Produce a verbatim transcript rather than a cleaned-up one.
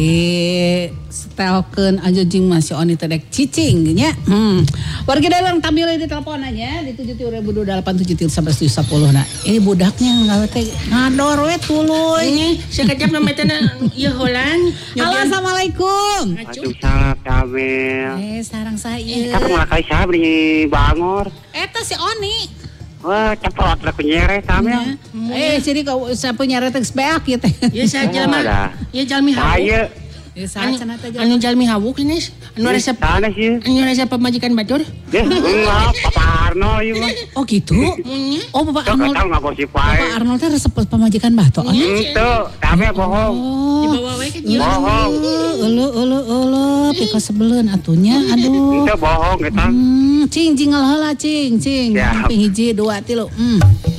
setelkeun anjing masih oni tedek cicing nya. Hmm. Warga dalam tampil di teleponannya di tujuh tiga ribu delapan tujuh tiga sampai tujuh sepuluh nah. Ini budaknya ngawe teh ngador we tuluy. Ini sekejap nametana ieu holan. Halo, assalamualaikum. Waalaikumsalam Kamil. Eh sareng saya. Kita mulai kali saya beli Bangor. Eta si Oni. Wah, cepat lah penyeret Kamil. Eh, sini kau saya punya retex beak ya teh. Ya saya jalma. Ya jalmi hawu. Saya Ya saat sana teh. Anu jalmi hawu kini. Anu resep. sana sih. Anu resep pemajikan Batur. Ya, enggak, Papa Arno ieu mah. Oh gitu. Oh Bapak Sok Arnold. tahu enggak gosip Bapak wae. Arnold teh resep pemajikan Bato. Henteu, kami bohong. Oh. Dibawa wae ke jieu. Bohong. Ulu ulu ulu pika sebeleun atunya aduh. Henteu bohong kita. Hmm, cing cing heula cing cing. Siap. Ping hiji dua tilu. Hmm.